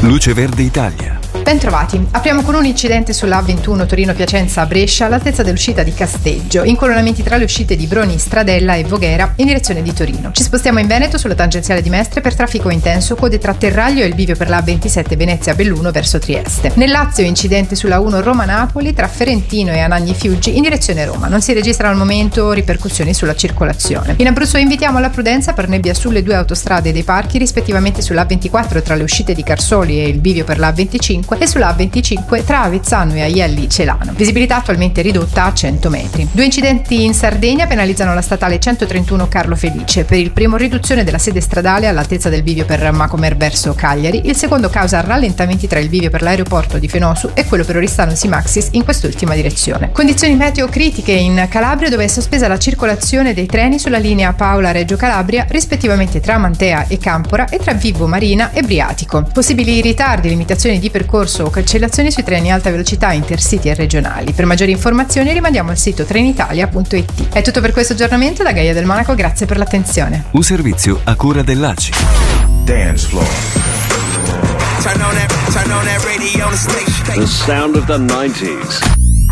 Luce Verde Italia. Bentrovati. Apriamo con un incidente sulla A21 Torino-Piacenza-Brescia all'altezza dell'uscita di Casteggio, incolonnamenti tra le uscite di Broni, Stradella e Voghera in direzione di Torino. Ci spostiamo in Veneto sulla tangenziale di Mestre per traffico intenso, code tra Terraglio e il bivio per la A27 Venezia-Belluno verso Trieste. Nel Lazio incidente sulla 1 Roma-Napoli tra Ferentino e Anagni Fiuggi in direzione Roma. Non si registrano al momento ripercussioni sulla circolazione. In Abruzzo invitiamo alla prudenza per nebbia sulle due autostrade dei parchi, rispettivamente sulla A24 tra le uscite di Carsoli e il bivio per la A25 e sulla A25 tra Avezzano e Aielli Celano. Visibilità attualmente ridotta a 100 metri. Due incidenti in Sardegna penalizzano la statale 131 Carlo Felice. Per il primo riduzione della sede stradale all'altezza del bivio per Macomer verso Cagliari, il secondo causa rallentamenti tra il bivio per l'aeroporto di Fenosu e quello per Oristano Simaxis in quest'ultima direzione. Condizioni meteo critiche in Calabria, dove è sospesa la circolazione dei treni sulla linea Paola-Reggio Calabria, rispettivamente tra Mantea e Campora e tra Vibo Marina e Briatico. Possibili ritardi, limitazioni di percorso o cancellazioni sui treni alta velocità intercity e regionali. Per maggiori informazioni rimandiamo al sito trenitalia.it. È tutto per questo aggiornamento da Gaia del Monaco, grazie per l'attenzione. Un servizio a cura dell'ACI. Dance floor. Turn on that radio station. The sound of the 90s.